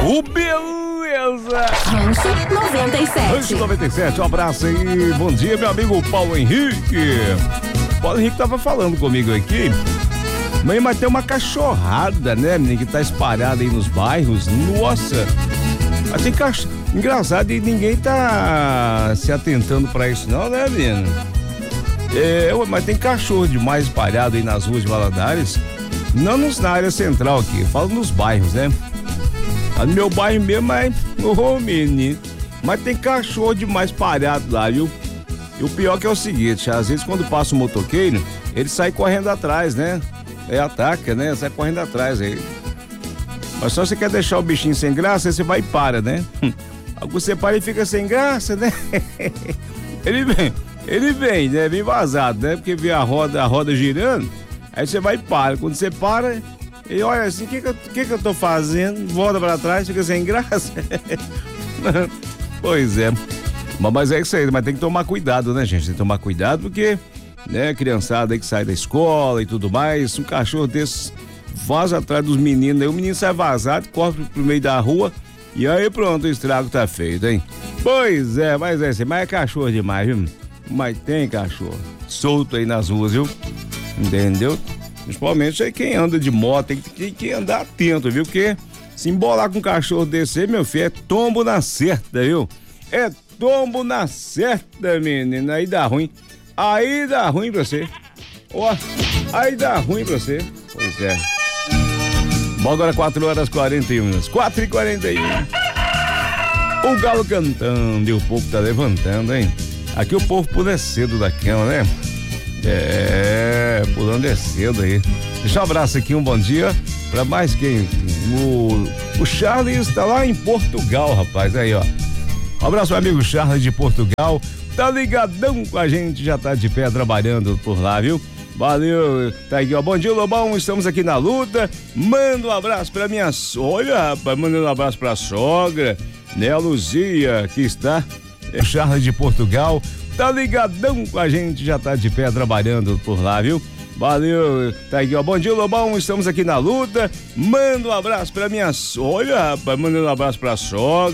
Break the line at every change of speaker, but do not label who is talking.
O beleza!
Rancho 97.
Rancho 97, um abraço aí. Bom dia, meu amigo Paulo Henrique. Paulo Henrique tava falando comigo aqui. Mas tem uma cachorrada, né, menino, que tá espalhada aí nos bairros. Nossa! Mas tem cachorro. Engraçado, e ninguém tá se atentando pra isso, não, né, menino? Mas tem cachorro demais espalhado aí nas ruas de Valadares. Não na área central aqui, eu falo nos bairros, né? No meu bairro mesmo, mas. Menino. Mas tem cachorro demais espalhado lá, viu? E o pior que é o seguinte, às vezes quando passa o motoqueiro, ele sai correndo atrás, né? Ataca, né? Sai correndo atrás aí. Mas só você quer deixar o bichinho sem graça, você vai e para, né? Você para e fica sem graça, né? Ele vem, né? Vem vazado, né? Porque vê a roda girando, aí você vai e para. Quando você para, e olha assim, o que eu tô fazendo? Volta pra trás, fica sem graça. Pois é. Mas é isso aí, mas tem que tomar cuidado, né, gente? Tem que tomar cuidado porque, né, criançada aí que sai da escola e tudo mais, um cachorro desses vaza atrás dos meninos, aí o menino sai vazado, corre pro meio da rua e aí pronto, o estrago tá feito, hein? Pois é, mas é cachorro demais, viu? Mas tem cachorro solto aí nas ruas, viu? Entendeu? Principalmente aí quem anda de moto, tem que andar atento, viu? Porque se embolar com um cachorro desse aí, meu filho, é tombo na certa, viu? É tombo na certa, menina, aí dá ruim. Aí dá ruim pra você. Ó, aí dá ruim pra você. Pois é. Bom, agora 4h41. 4h41. O galo cantando e o povo tá levantando, hein? Aqui o povo pula cedo da cama, né? Pulando cedo aí. Deixa um abraço aqui, um bom dia pra mais quem? O Charles tá lá em Portugal, rapaz, aí ó. Um abraço, meu amigo Charles de Portugal. Tá ligadão com a gente, já tá de pé trabalhando por lá, viu? Valeu, tá aqui, ó. Bom dia, Lobão, estamos aqui na luta. Manda um abraço pra minha sogra, rapaz, mandando um abraço pra sogra, né, a Luzia, que está, Charles de Portugal. Tá ligadão com a gente, já tá de pé trabalhando por lá, viu? Valeu, tá aqui, ó. Bom dia, Lobão, estamos aqui na luta. Manda um abraço pra minha sogra, rapaz, mandando um abraço pra sogra.